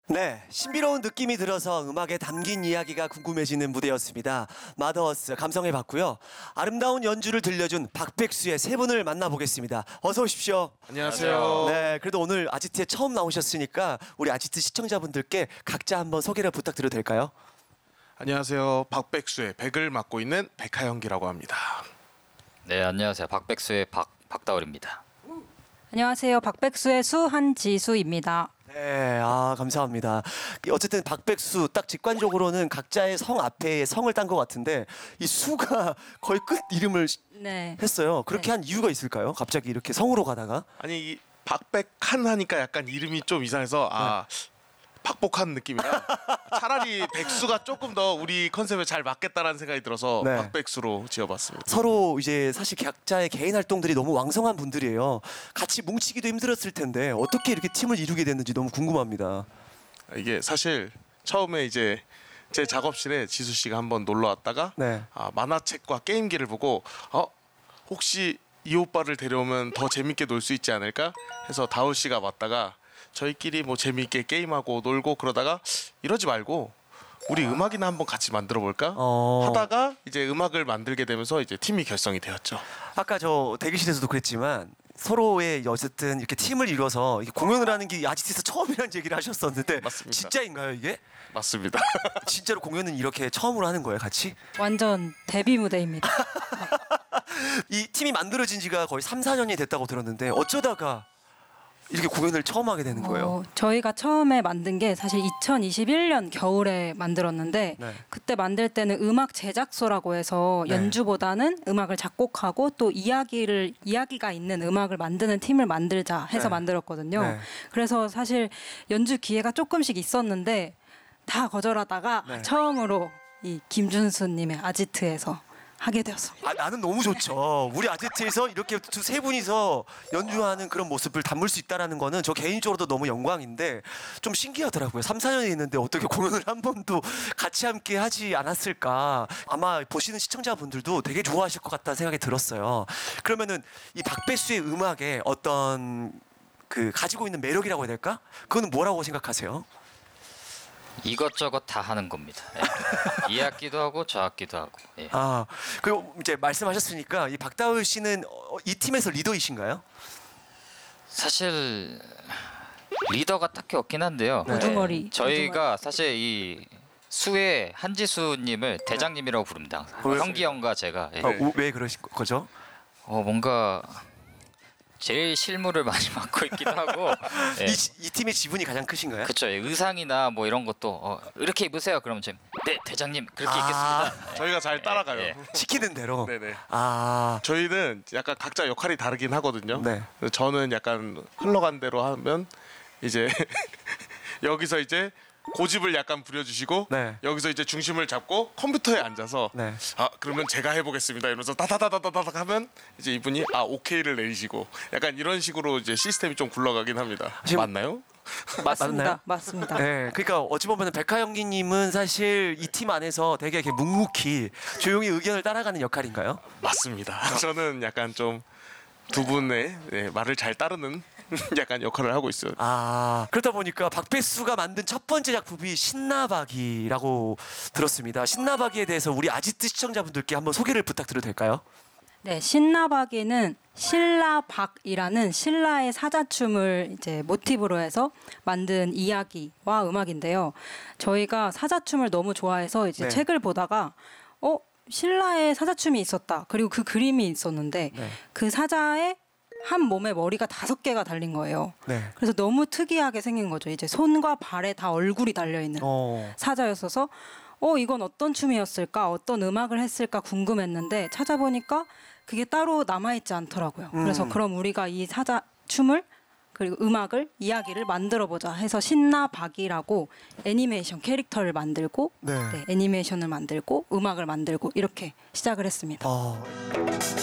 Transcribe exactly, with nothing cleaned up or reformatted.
네, 신비로운 느낌이 들어서 음악에 담긴 이야기가 궁금해지는 무대였습니다. 마더스 감성해봤고요. 아름다운 연주를 들려준 박백수의 세 분을 만나보겠습니다. 어서 오십시오. 안녕하세요. 네, 그래도 오늘 아지트에 처음 나오셨으니까 우리 아지트 시청자분들께 각자 한번 소개를 부탁드려도 될까요? 안녕하세요. 박백수의 백을 맡고 있는 백하영기라고 합니다. 네, 안녕하세요. 박백수의 박 박다울입니다. 안녕하세요. 박백수의 수 한지수입니다. 네, 아 감사합니다. 어쨌든 박백수 딱 직관적으로는 각자의 성 앞에 성을 딴 것 같은데 이 수가 거의 끝 이름을 네. 했어요. 그렇게 네. 한 이유가 있을까요? 갑자기 이렇게 성으로 가다가? 아니 이 박백한 하니까 약간 이름이 좀 이상해서 아 박복한 느낌이라 차라리 백수가 조금 더 우리 컨셉에 잘 맞겠다라는 생각이 들어서 네. 박백수로 지어봤습니다. 서로 이제 사실 각자의 개인 활동들이 너무 왕성한 분들이에요. 같이 뭉치기도 힘들었을 텐데 어떻게 이렇게 팀을 이루게 됐는지 너무 궁금합니다. 이게 사실 처음에 이제 제 작업실에 지수 씨가 한번 놀러 왔다가 네. 아, 만화책과 게임기를 보고 어 혹시 이 오빠를 데려오면 더 재밌게 놀 수 있지 않을까 해서 다우 씨가 왔다가 저희끼리 뭐 재미있게 게임하고 놀고 그러다가 이러지 말고 우리 음악이나 한번 같이 만들어 볼까 어... 하다가 이제 음악을 만들게 되면서 이제 팀이 결성이 되었죠. 아까 저 대기실에서도 그랬지만 서로의 어쨌든 이렇게 팀을 이뤄서 이렇게 공연을 하는 게 아지트에서 처음이라는 얘기를 하셨었는데 맞습니다. 진짜인가요 이게? 맞습니다. 진짜로 공연은 이렇게 처음으로 하는 거예요 같이? 완전 데뷔 무대입니다. 이 팀이 만들어진 지가 거의 삼, 사 년이 됐다고 들었는데 어쩌다가 이렇게 공연을 처음 하게 되는 거예요? 어, 저희가 처음에 만든 게 사실 이천이십일 년 겨울에 만들었는데 네. 그때 만들 때는 음악 제작소라고 해서 네. 연주보다는 음악을 작곡하고 또 이야기를 이야기가 있는 음악을 만드는 팀을 만들자 해서 네. 만들었거든요. 네. 그래서 사실 연주 기회가 조금씩 있었는데 다 거절하다가 네. 처음으로 이 김준수님의 아지트에서 하게 되었습니다. 아 나는 너무 좋죠. 우리 아지트에서 이렇게 두 세 분이서 연주하는 그런 모습을 담을 수 있다라는 거는 저 개인적으로도 너무 영광인데 좀 신기하더라고요. 삼, 사 년이 있는데 어떻게 공연을 한 번도 같이 함께 하지 않았을까. 아마 보시는 시청자분들도 되게 좋아하실 것 같다는 생각이 들었어요. 그러면은 이 박백수의 음악에 어떤 그 가지고 있는 매력이라고 해야 될까? 그거는 뭐라고 생각하세요? 이것저것 다 하는 겁니다. 예. 이 악기도 하고 저 악기도 하고. 예. 아 그리고 이제 말씀하셨으니까 이 박다울 씨는 어, 이 팀에서 리더이신가요? 사실 리더가 딱히 없긴 한데요. 네. 우두머리. 예. 저희가 사실 이 수의 한지수님을 대장님이라고 부릅니다. 항상. 왜? 형기 형과 제가 예. 아, 우- 왜 그러신 거죠? 어, 뭔가 제일 실무를 많이 맡고 있기도 하고. 예. 이, 이 팀의 지분이 가장 크신가요? 그쵸. 예. 의상이나 뭐 이런 것도 어, 이렇게 입으세요. 그러면 지금 네 대장님 그렇게 아. 입겠습니다. 저희가 잘 따라가요. 예, 예. 시키는 대로. 네네. 아, 저희는 약간 각자 역할이 다르긴 하거든요. 네. 저는 약간 흘러간 대로 하면 이제 여기서 이제 고집을 약간 부려주시고 네. 여기서 이제 중심을 잡고 컴퓨터에 앉아서 네. 아 그러면 제가 해보겠습니다 이러면서 다다다다다닥 하면 이제 이분이 아 오케이를 내리시고 약간 이런 식으로 이제 시스템이 좀 굴러가긴 합니다. 지금- 맞나요? 맞습니다. 맞나요? 맞습니다. 네. 그러니까 어찌 보면 백하영기님은 사실 이 팀 안에서 되게 이렇게 묵묵히 조용히 의견을 따라가는 역할인가요? 맞습니다. 저는 약간 좀 두 분의 네, 말을 잘 따르는 약간 역할을 하고 있어요. 아, 그러다 보니까 박백수가 만든 첫 번째 작품이 신나박이라고 들었습니다. 신나박이에 대해서 우리 아지트 시청자분들께 한번 소개를 부탁드려도 될까요? 네, 신나박이는 신라박이라는 신라의 사자춤을 이제 모티브로 해서 만든 이야기와 음악인데요. 저희가 사자춤을 너무 좋아해서 이제 네. 책을 보다가 어 신라의 사자춤이 있었다. 그리고 그 그림이 있었는데 네. 그 사자의 한 몸에 머리가 다섯 개가 달린 거예요. 네. 그래서 너무 특이하게 생긴 거죠. 이제 손과 발에 다 얼굴이 달려 있는 어. 사자였어서 어 이건 어떤 춤이었을까 어떤 음악을 했을까 궁금했는데 찾아보니까 그게 따로 남아있지 않더라고요. 음. 그래서 그럼 우리가 이 사자 춤을 그리고 음악을 이야기를 만들어보자 해서 신나박이라고 애니메이션 캐릭터를 만들고 네. 네, 애니메이션을 만들고 음악을 만들고 이렇게 시작을 했습니다. 어.